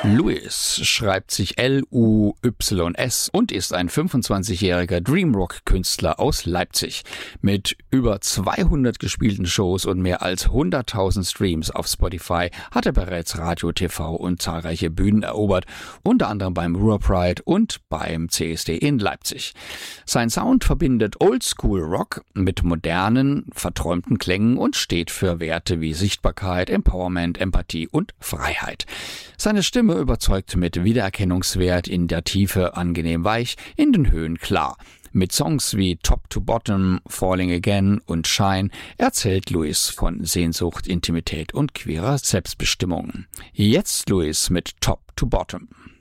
Luis schreibt sich Luys und ist ein 25-jähriger Dreamrock-Künstler aus Leipzig. Mit über 200 gespielten Shows und mehr als 100.000 Streams auf Spotify hat er bereits Radio, TV und zahlreiche Bühnen erobert, unter anderem beim Ruhr Pride und beim CSD in Leipzig. Sein Sound verbindet Oldschool-Rock mit modernen, verträumten Klängen und steht für Werte wie Sichtbarkeit, Empowerment, Empathie und Freiheit. Seine Stimme überzeugt mit Wiedererkennungswert, in der Tiefe angenehm weich, in den Höhen klar. Mit Songs wie Top to Bottom, Falling Again und Shine erzählt Luis von Sehnsucht, Intimität und queerer Selbstbestimmung. Jetzt Luis mit Top to Bottom.